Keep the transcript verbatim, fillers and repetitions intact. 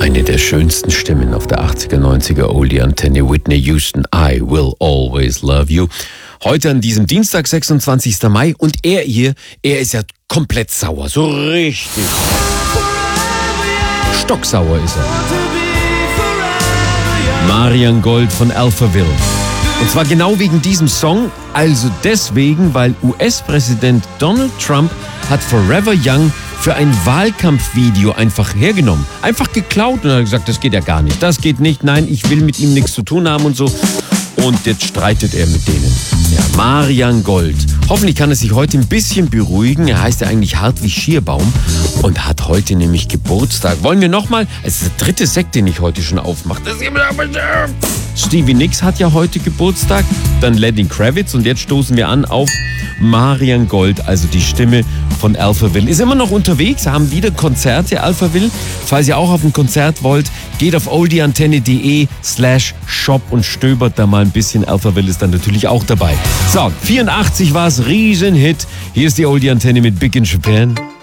Eine der schönsten Stimmen auf der achtziger, neunziger Oldie-Antenne, Whitney Houston, I Will Always Love You. Heute an diesem Dienstag, sechsundzwanzigster Mai. Und er hier, er ist ja komplett sauer, so richtig. Stocksauer ist er. Marian Gold von Alphaville. Und zwar genau wegen diesem Song, also deswegen, weil U S-Präsident Donald Trump hat Forever Young für ein Wahlkampfvideo einfach hergenommen. Einfach geklaut und hat gesagt, das geht ja gar nicht, das geht nicht, nein, ich will mit ihm nichts zu tun haben und so. Und jetzt streitet er mit denen. Ja, Marian Gold. Hoffentlich kann er sich heute ein bisschen beruhigen. Er heißt ja eigentlich hart wie Schierbaum und hat heute nämlich Geburtstag. Wollen wir nochmal? Es ist der dritte Sekt, den ich heute schon aufmache. Stevie Nicks hat ja heute Geburtstag, dann Lenny Kravitz und jetzt stoßen wir an auf Marian Gold, also die Stimme von Alphaville. Ist immer noch unterwegs, haben wieder Konzerte, Alphaville. Falls ihr auch auf ein Konzert wollt, geht auf oldieantenne.de slash shop und stöbert da mal ein bisschen. Alphaville ist dann natürlich auch dabei. So, vierundachtzig war es, Riesenhit. Hier ist die Oldie Antenne mit Big in Japan.